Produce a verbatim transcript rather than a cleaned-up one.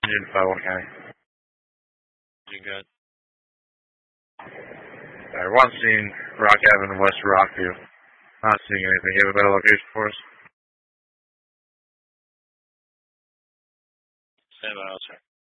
Engine five one County. You good? Alright, one scene, Rock Avenue, West Rockview. Not seeing anything. You have a better location for us? Stand by, sir.